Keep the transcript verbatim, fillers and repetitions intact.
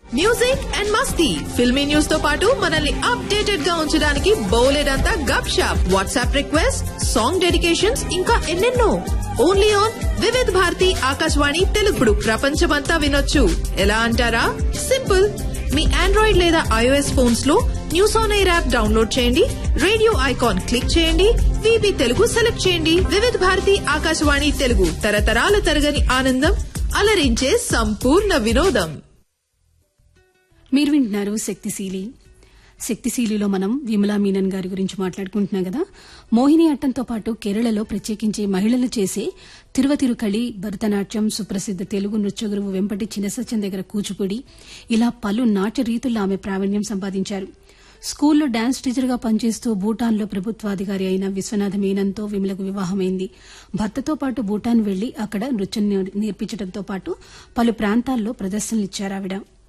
Music and Masti filmy news తో పాటు మనల్ని అప్డేటెడ్ గా ఉంచడానికి బోలెడంతా గప్ shop WhatsApp request song dedications ఇంకా ఎన్నెన్నో ఓన్లీ ఆన్ వివిధ్ భారతి ఆకాశవాణి తెలుగుడు ప్రపంచమంతా వినొచ్చు ఎలా అంటారా సింపుల్ మీ ఆండ్రాయిడ్ లేదా ఐఓఎస్ ఫోన్స్ లో news on air app download చేయండి రేడియో ఐకాన్ క్లిక్ చేయండి వీబీ తెలుగు సెలెక్ట్ చేయండి వివిధ భారతి ఆకాశవాణి తెలుగు తరతరాల తరగని ఆనందం అలరించే సంపూర్ణ వినోదం. మీరు వింటున్నారు శక్తిశీలి. శక్తిశీలిలో మనం విమలా మీనన్ గారి గురించి మాట్లాడుకుంటున్నాం కదా. మోహిని అట్టంతో పాటు కేరళలో ప్రత్యేకించి మహిళలు చేసే తిరువతిరుకళి, భరతనాట్యం, సుప్రసిద్ద తెలుగు నృత్య గురువు వెంపటి చినసత్యం దగ్గర కూచిపూడి ఇలా పలు నాట్య రీతుల్లో ఆమె ప్రావీణ్యం సంపాదించారు. స్కూల్లో డాన్స్ టీచర్గా పనిచేస్తూ భూటాన్లో ప్రభుత్వాధికారి అయిన విశ్వనాథ మీనన్తో విమలకు వివాహమైంది. భర్తతో పాటు భూటాన్ వెళ్లి అక్కడ నృత్యం నేర్పించడంతో పాటు పలు ప్రాంతాల్లో ప్రదర్శనలిచ్చారు ఆవిడ.